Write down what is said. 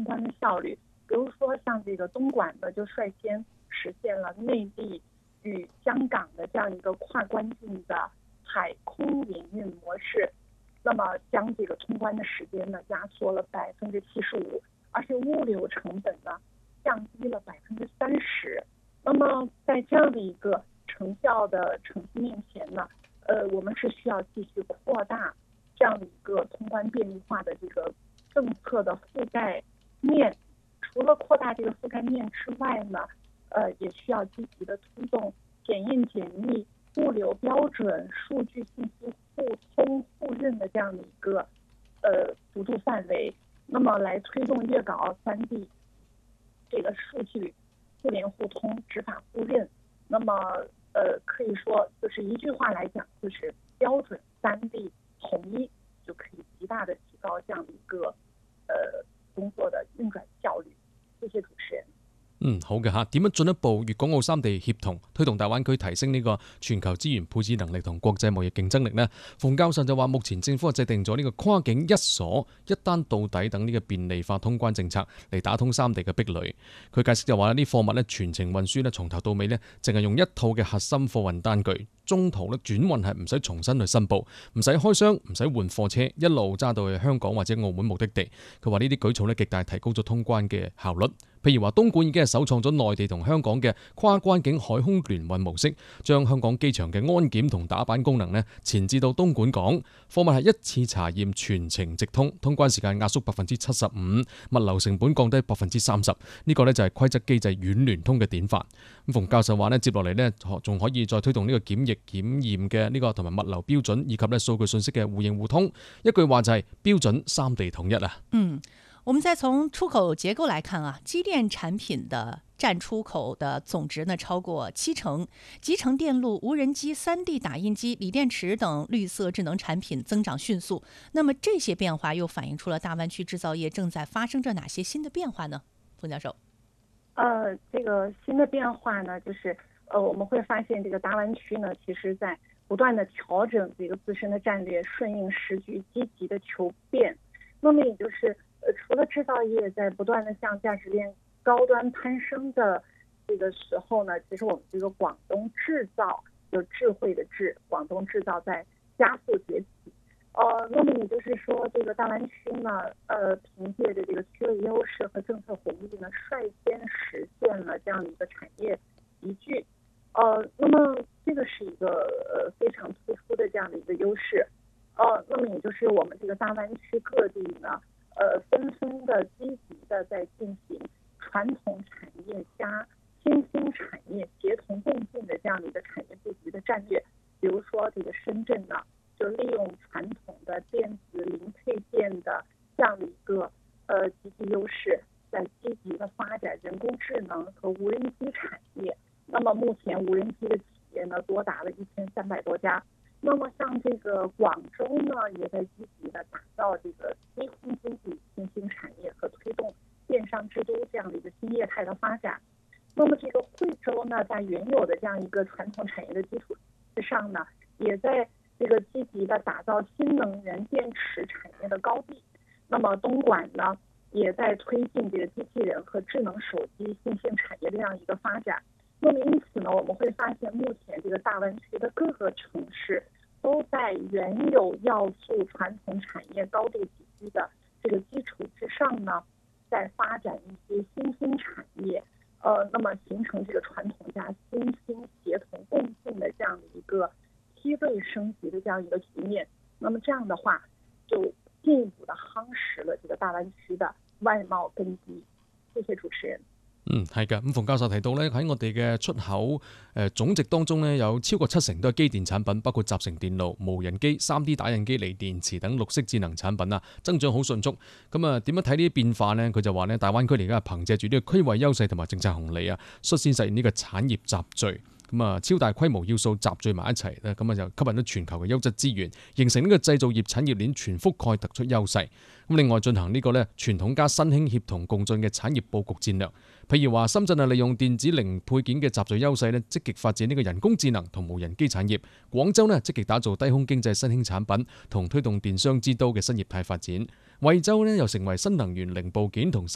关的效率。比如说像这个东莞呢，就率先实现了内地与香港的这样一个跨关境的海空营运模式，那么将这个通关的时间呢压缩了75%，而且物流成本呢降低了30%。那么在这样的一个成效的成绩面前呢，我们是需要继续扩大这样的一个通关便利化的这个政策的覆盖面。除了扩大这个覆盖面之外呢，也需要积极的推动检验检疫、物流标准、数据信息互通互认的这样的一个幅度范围，那么来推动粤港澳3地这个数据互联互通、执法互认。那么可以说就是一句话来讲，就是标准3地统一，就可以极大的提高这样的一个工作的运转效率。谢谢主持人。 好嘅嚇。點樣進一步粵港澳3地協同推動大灣區提升呢個全球資源配置能力同國際貿易競爭力呢？馮教授就話，目前政府制定咗呢個跨境一鎖一單到底等呢個便利化通關政策嚟打通3地嘅壁壘。佢解釋就話，呢啲貨物呢全程運輸呢從頭到尾呢淨係用一套嘅核心貨運單據，中途呢轉運係唔使重新去申報，唔使開箱，唔使換貨車，一路揸到去香港或者澳門目的地。佢話呢啲舉措呢極大提高咗通關嘅效率。譬如話，東莞已經係首創咗內地同香港嘅跨關境海空聯運模式，將香港機場嘅安檢同打板功能呢前置到東莞港，貨物係一次查驗全程直通，通關時間壓縮75%，物流成本降低30%。呢個呢就係規則機制軟聯通嘅典範。咁馮教授話呢，接落嚟呢仲可以再推動呢個檢疫檢驗嘅呢個同埋物流標準，以及呢數據信息嘅互認互通。一句話就係標準3地統一啊。 我们再从出口结构来看啊，机电产品的占出口的总值呢超过70%，集成电路、无人机、3D 打印机、锂电池等绿色智能产品增长迅速。那么这些变化又反映出了大湾区制造业正在发生着哪些新的变化呢？冯教授。 这个新的变化呢，就是我们会发现这个大湾区呢，其实在不断的调整这个自身的战略，顺应时局，积极的求变。那么也就是除了制造业在不断的向价值链高端攀升的这个时候呢，其实我们这个广东制造，有智慧的智，广东制造在加速崛起。那么也就是说，这个大湾区呢，凭借着这个区位优势和政策红利呢，率先实现了这样的一个产业集聚。那么这个是一个非常突出的这样的一个优势。那么也就是我们这个大湾区各地呢，纷纷的积极的在进行传统产业加新兴产业协同共进的这样的一个产业布局的战略。比如说这个深圳呢，就利用传统的电子零配件的这样的一个积极优势，在积极的发展人工智能和无人机产业。那么目前无人机的企业呢多达了1300多家。那么像这个广州呢，也在积极的打造这个低空经济新兴产业和推动电商之都这样的一个新业态的发展。那么这个惠州呢，在原有的这样一个传统产业的基础之上呢，也在这个积极的打造新能源电池产业的高地。那么东莞呢，也在推进这个机器人和智能手机新兴产业的这样一个发展。那么因此呢，我们会发现目前这个大湾区的各个城市都在原有要素传统产业高度集聚的这个基础之上呢，在发展一些新兴产业，那么形成这个传统加新兴协同共进的这样的一个梯队升级的这样一个局面。那么这样的话，就进一步的夯实了这个大湾區的外貿根基。謝謝主持人。 係嘅。咁馮教授提到咧，喺我哋嘅出口總值當中咧，有超過70%都係機電產品，包括集成電路、無人機、3D 打印機、鋰電池等綠色智能產品啊，增長好迅速。咁啊，點樣睇呢啲變化呢？佢就話咧，大灣區而家係憑藉住呢個區位優勢同埋政策紅利啊，率先實現呢個產業集聚。咁啊，超大規模要素集聚埋一齊咧，咁啊就吸引到全球嘅優質資源，形成呢個製造業產業鏈全覆蓋突出優勢。咁另外進行呢個咧傳統加新興協同共進嘅產業佈局戰略，譬如話深圳係利用電子零配件嘅集聚優勢咧，積極發展呢個人工智能同無人機產業；廣州呢積極打造低空經濟新興產品同推動電商之都嘅新業態發展；惠州呢又成為新能源零部件同